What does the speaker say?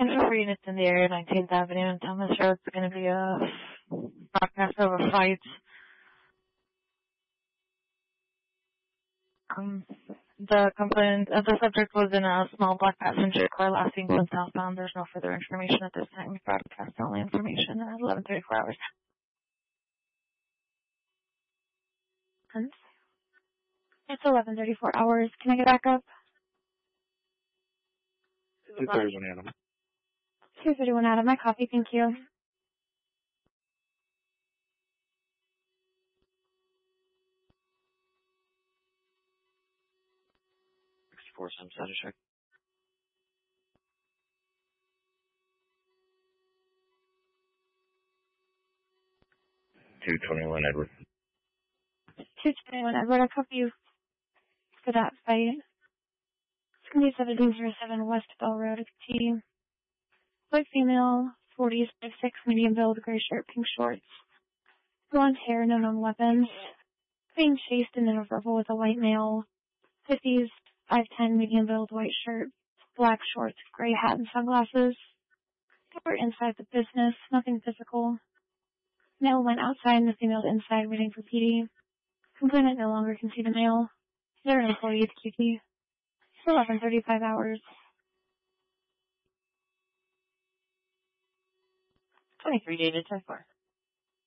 for units in the area, 19th Avenue and Thomas Road. It's going to be a broadcast of a fight. The subject was in a small black passenger car last seen going southbound. There's no further information at this time. We broadcast only information at 11:34 hours. It's 11:34 hours. Can I get back up? 231 Adam. 231 Adam. My copy. Thank you. 64 some status check. 221 Edward. 221 Edward. I copy you for that fight. It's going to be 1707 West Bell Road, T. White female, 40s, 5'6", medium build, gray shirt, pink shorts. Blonde hair, no known weapons. Being chased in a verbal with a white male. 50s, 5'10", medium build, white shirt, black shorts, gray hat, and sunglasses. They were inside the business, nothing physical. Male went outside and the female inside waiting for PD. Complainant no longer can see the male. They're an employee of QT. It's 11:35 hours. 23 dated so far.